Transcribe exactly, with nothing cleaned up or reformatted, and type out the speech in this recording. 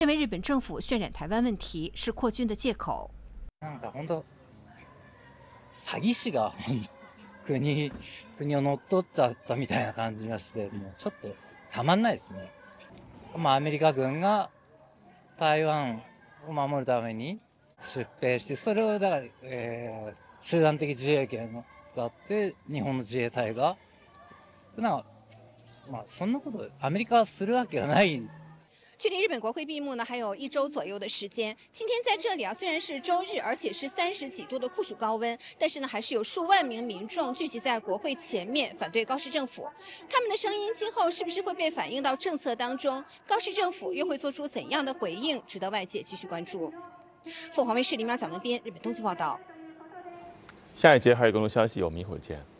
认为日本政府渲染台湾问题是扩军的借口。 なんか本当詐欺師が国国を乗っ取っちゃったみたいな感じがして、もうちょっとたまんないですね。まあアメリカ軍が台湾を守るために出兵して、それをだから、えー、集団的自衛権を使って日本の自衛隊がなんかまあそんなことアメリカはするわけがない。 距离日本国会闭幕呢，还有一周左右的时间。今天在这里啊，虽然是周日，而且是三十几度的酷暑高温，但是呢，还是有数万名民众聚集在国会前面反对高市政府。他们的声音今后是不是会被反映到政策当中？高市政府又会做出怎样的回应？值得外界继续关注。凤凰卫视林淼、蒋文斌，日本东京报道。 下一节还有更多消息，我们一会儿见。